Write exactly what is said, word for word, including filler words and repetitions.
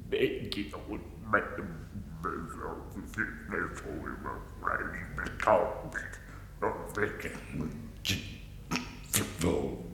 Making old members of the fitness or writing the talk of the